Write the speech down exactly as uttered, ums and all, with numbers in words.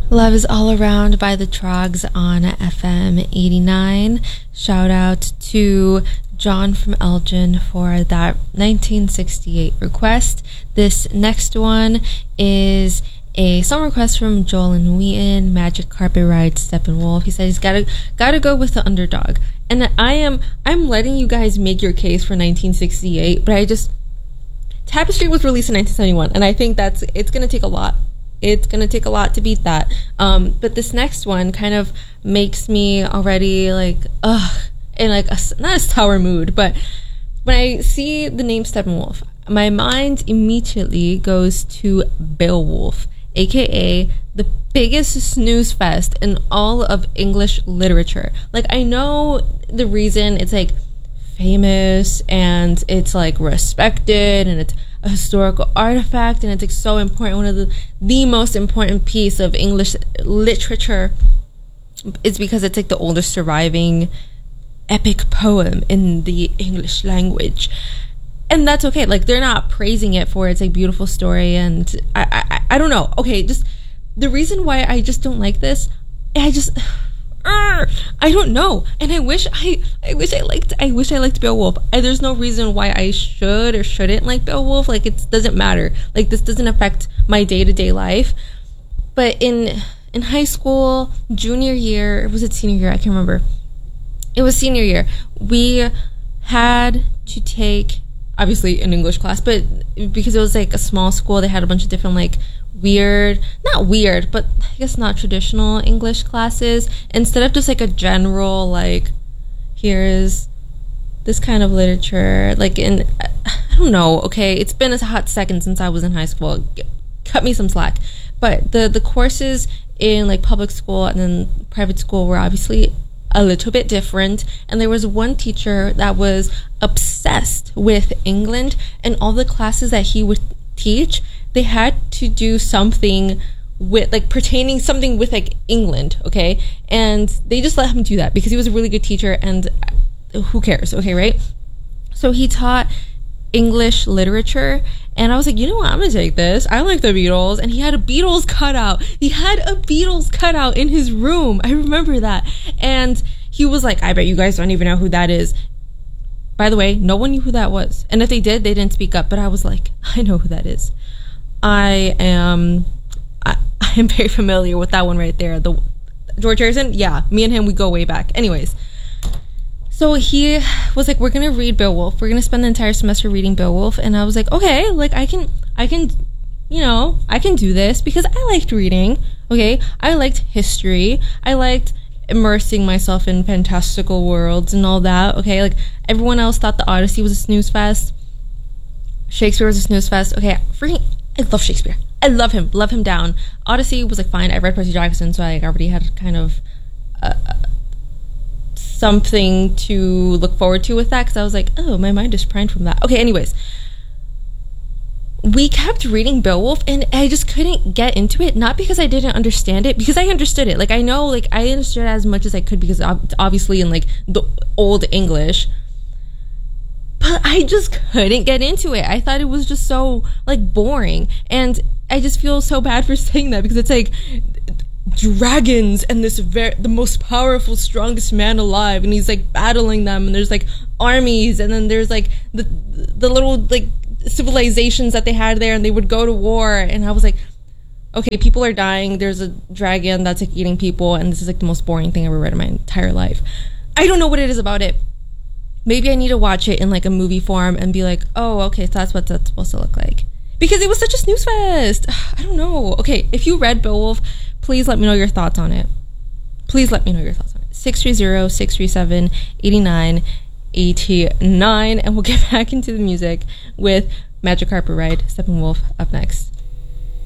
Love is All Around by the Trogs on F M eighty-nine. Shout out to John from Elgin for that nineteen sixty-eight request. This next one is a song request from Joel and Wheaton, Magic Carpet Ride, Steppenwolf. He said he's gotta gotta go with the underdog. And I am I'm letting you guys make your case for nineteen sixty-eight, but I just Tapestry was released in nineteen seventy-one, and I think that's it's gonna take a lot. It's going to take a lot to beat that. Um, but this next one kind of makes me already like, ugh, in like a, not a sour mood, but when I see the name Steppenwolf, my mind immediately goes to Beowulf, aka the biggest snooze fest in all of English literature. Like, I know the reason it's like famous and it's like respected and it's a historical artifact and it's like so important, one of the the most important piece of English literature is because it's like the oldest surviving epic poem in the English language, and that's okay. Like, they're not praising it for its like beautiful story, and I I, I don't know. Okay, just the reason why I just don't like this, I just I don't know, and I wish I I wish I liked I wish I liked Beowulf. I, there's no reason why I should or shouldn't like Beowulf. Like, it doesn't matter. Like, this doesn't affect my day-to-day life. But in in high school, junior year, or was it senior year? I can't remember. It was senior year. We had to take, obviously, an English class, but because it was like a small school, they had a bunch of different like weird, not weird, but I guess not traditional English classes. Instead of just like a general, like, here's this kind of literature, like, in, I don't know, okay, it's been a hot second since I was in high school. Cut me some slack. But the, the courses in like public school and then private school were obviously a little bit different, and there was one teacher that was obsessed with England, and all the classes that he would teach, they had to do something with like pertaining something with like England, okay? And they just let him do that because he was a really good teacher, and who cares, okay, right? So he taught English literature, and I was like, you know what, I'm gonna take this. I like the Beatles. And he had a Beatles cutout. He had a Beatles cutout in his room. I remember that. And he was like, I bet you guys don't even know who that is. By the way, no one knew who that was. And if they did, they didn't speak up. But I was like, I know who that is. I am I, I am very familiar with that one right there. The George Harrison? Yeah, me and him, we go way back. Anyways, so he was like, we're gonna read Beowulf. We're gonna spend the entire semester reading Beowulf. And I was like, okay, like I can I can you know, I can do this because I liked reading. Okay, I liked history. I liked immersing myself in fantastical worlds and all that. Okay, like everyone else thought the Odyssey was a snooze fest. Shakespeare was a snooze fest. Okay, freaking I love Shakespeare. I love him. Love him down. Odyssey was like fine. I read Percy Jackson, so I like, already had kind of uh, something to look forward to with that, because I was like, oh, my mind is primed from that. Okay, anyways. We kept reading Beowulf, and I just couldn't get into it. Not because I didn't understand it, because I understood it. Like, I know, like, I understood it as much as I could, because obviously in, like, the old English. But I just couldn't get into it. I thought it was just so, like, boring. And I just feel so bad for saying that, because it's like dragons and this very the most powerful, strongest man alive, and he's like battling them, and there's like armies, and then there's like the the little like civilizations that they had there, and they would go to war. And I was like, okay, people are dying, there's a dragon that's like eating people, and this is like the most boring thing I've ever read in my entire life. I don't know what it is about it. Maybe I need to watch it in like a movie form and be like, oh, okay, so that's what that's supposed to look like, because it was such a snooze fest. I don't know. Okay, if you read Beowulf, please let me know your thoughts on it. Please let me know your thoughts on it. six three zero, six three seven, eight nine eight nine, and we'll get back into the music with Magic Carpet Ride, Steppenwolf, up next.